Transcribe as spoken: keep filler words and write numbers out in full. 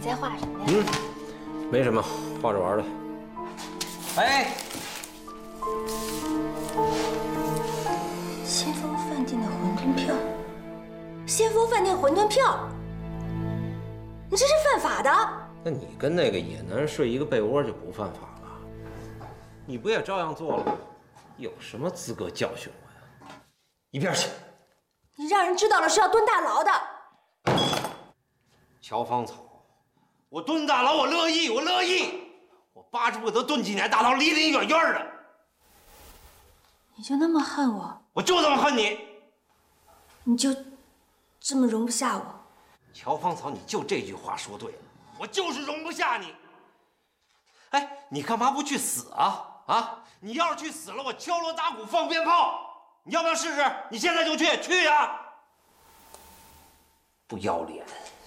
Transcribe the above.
在画什么呀？ 嗯，没什么，画着玩的。哎， 先锋饭店的馄饨票，先锋饭店馄饨票，你这是犯法的。 那你跟那个野男睡一个被窝就不犯法了？你不也照样做了吗？有什么资格教训我呀？一边去！ 你让人知道了是要蹲大牢的。 乔芳草，我蹲大牢我乐意，我乐意，我巴不得蹲几年大牢，离离远远的。 你就那么恨我？ 我就这么恨你。 你就这么容不下我？ 乔芳草，你就这句话说对了，我就是容不下你。哎，你干嘛不去死啊？啊，你要是去死了，我敲锣打鼓放鞭炮，你要不要试试？你现在就去，去呀！不要脸。